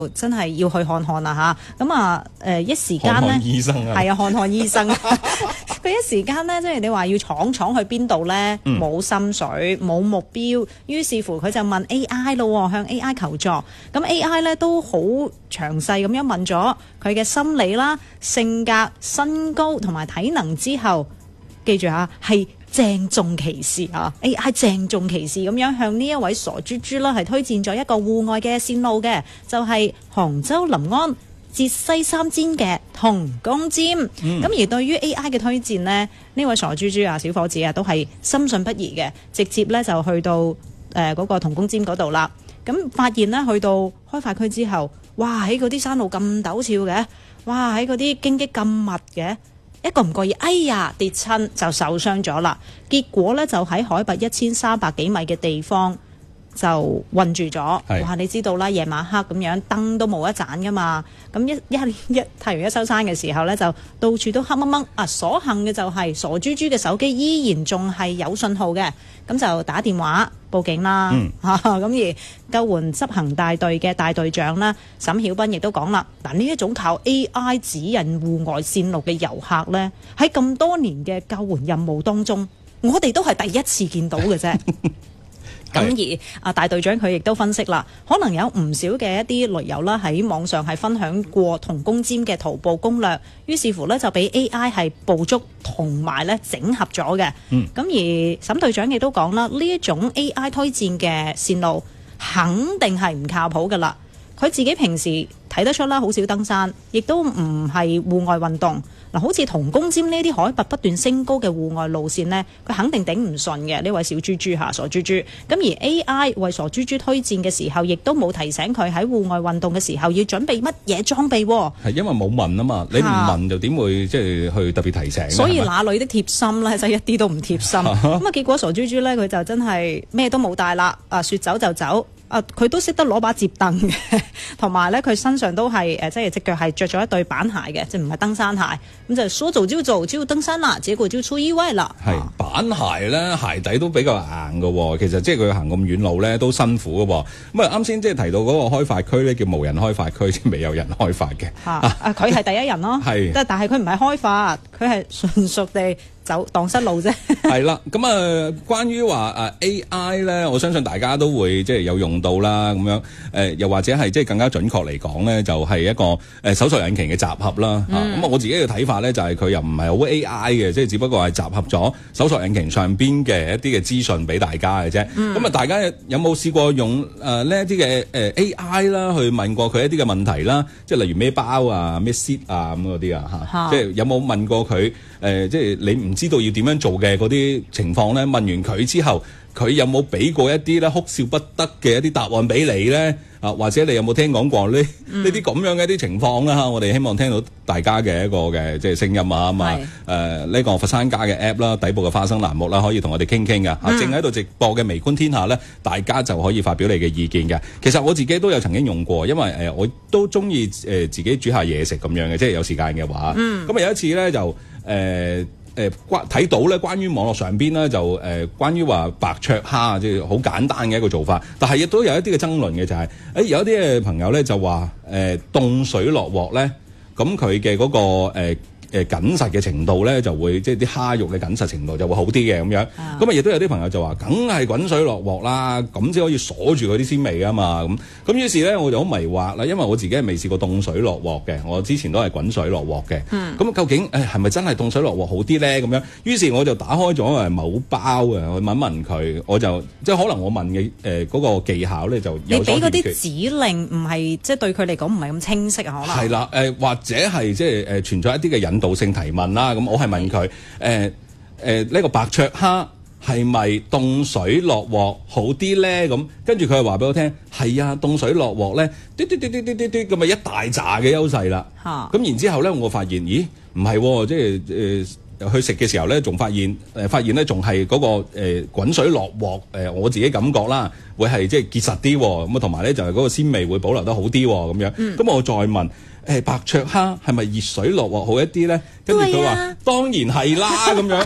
真係要去看看啦嚇。咁啊一時間咧， 看醫生啊， 係啊，看醫生。佢一時間咧，即係你話要闖去邊度咧，冇心水，冇目標，於是乎佢就問 AI 咯，向 AI 求助。咁 AI 咧都好詳細咁樣問咗佢嘅心理啦、性格、身高同埋體能之後，記住嚇係鄭重其事啊 ！AI 鄭重其事咁樣向呢一位傻豬豬啦，係推薦咗一個戶外嘅線路嘅，就係杭州臨安浙西三尖嘅銅公尖。咁而對於 AI 嘅推薦呢，呢位傻豬豬啊、小伙子啊，都係深信不疑嘅，直接咧就去到嗰個銅公尖嗰度啦。咁發現呢，去到開發區之後，哇！喺嗰啲山路咁陡峭嘅，哇！喺嗰啲荊棘咁密嘅。一個唔覺意，哎呀跌親就受傷咗啦。結果咧就喺海拔1300幾米嘅地方就困住咗。哇！你知道啦，夜晚黑咁樣燈都冇一盞噶嘛。咁一太陽一收山嘅時候咧，就到處都黑掹掹。啊！所幸嘅就係傻豬豬嘅手機依然仲係有信號嘅，咁就打電話報警啦。咁而救援執行大隊嘅大隊長啦，沈曉斌亦都講啦，嗱呢一種靠 AI 指引戶外線路嘅遊客呢，喺咁多年嘅救援任務當中，我哋都係第一次見到嘅啫。咁而大隊長佢亦都分析啦，可能有唔少嘅一啲旅遊啦喺網上係分享過銅公尖嘅徒步攻略，於是乎呢就俾 AI 係捕捉同埋咧整合咗嘅。咁而沈隊長亦都講啦，呢一種 AI 推薦嘅線路肯定係唔靠譜噶啦。佢自己平時睇得出啦，好少登山，亦都唔係戶外運動。嗱，好似銅公尖呢啲海拔不斷升高嘅戶外路線呢，佢肯定頂唔順嘅。呢位小豬豬傻豬豬。咁而 AI 為傻豬豬推薦嘅時候，亦都冇提醒佢喺戶外運動嘅時候要準備乜嘢裝備。係因為冇問啊嘛，你唔問就點會即係去特別提醒？ 所以哪裏的貼心呢，就一啲都唔貼心。咁結果傻豬豬呢，佢就真係咩都冇帶啦。說走就走。佢都識得攞把摺凳嘅，同埋咧佢身上都係即係隻腳係着咗一對板鞋嘅，即係唔係登山鞋。咁就說走就走，就要登山啦，結果就出意外啦。 係板鞋咧，鞋底都比較硬嘅喎。其實即係佢行咁遠路咧都辛苦嘅喎。咁啱先即係提到嗰個開發區咧，叫無人開發區，即未有人開發嘅。 佢係第一人咯。但係佢唔係開發，佢係純屬地走蕩失路啫。係啦， 咁關於話AI 咧，我相信大家都會即係有用到啦，咁樣又或者係即係更加準確嚟講咧，就係一個搜索引擎嘅集合啦。咁我自己嘅睇法咧，就係佢又唔係好 AI 嘅，即係只不過係集合咗搜索引擎上邊嘅一啲嘅資訊俾大家嘅啫。咁大家有冇試過用呢一啲嘅AI 啦，去問過佢一啲嘅問題啦？即係例如咩包啊、咩 seed 啊咁嗰啲啊即係有冇問過佢即係你唔知道要點樣做嘅嗰啲情況咧？問完佢之後，佢有冇俾過一啲咧哭笑不得嘅一啲答案俾你咧？或者你有冇聽講過呢啲咁樣嘅一啲情況啦？我哋希望聽到大家嘅一個嘅即係聲音啊嘛。呢個佛山家嘅 app 啦，底部嘅花生欄目啦，可以同我哋傾傾㗎。正喺度直播嘅微觀天下咧，大家就可以發表你嘅意見嘅。其實我自己都有曾經用過，因為我都中意自己煮下嘢食咁樣嘅，即係有時間嘅話。咁有一次咧就睇到咧，關於網絡上邊咧就關於話白灼蝦，即係好簡單嘅一個做法，但係亦都有一啲嘅爭論嘅，就係有一啲嘅朋友咧就話凍水落鑊咧，咁佢嘅嗰個緊實嘅程度咧就會即係啲蝦肉嘅緊實程度就會好啲嘅咁樣。咁亦都有啲朋友就話，梗係滾水落鑊啦，咁先可以鎖住嗰啲鮮味啊嘛。咁於是咧我就好迷惑啦，因為我自己係未試過凍水落鑊嘅，我之前都係滾水落鑊嘅。咁究竟係咪真係凍水落鑊好啲咧？咁樣，於是我就打開咗某包去問問佢，我就即係可能我問嘅嗰個技巧咧就有所欠缺。 你俾嗰啲指令唔係即係對佢嚟講唔係咁清晰啊？可能係啦，或者係即係存在一啲嘅引導性提問啦。咁我係問佢呢個白灼蝦係咪凍水落鑊好啲咧？咁跟住佢係話俾我聽，係啊，凍水落鑊咧，嘟咁咪一大扎嘅優勢啦。咁然之後咧，我發現咦唔係，即係去食嘅時候咧，仲發現咧仲係嗰個滾水落鑊我自己感覺啦，會係即係結實啲咁啊，同埋咧就係嗰個鮮味會保留得好啲咁樣。咁我再問。白灼蝦係咪熱水落鑊好一啲咧？跟住佢話當然係啦咁樣。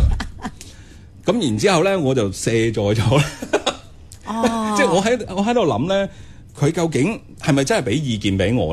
咁然之後咧，我就卸載咗啦。即係我喺度諗咧， 佢究竟係咪真係俾意見俾我？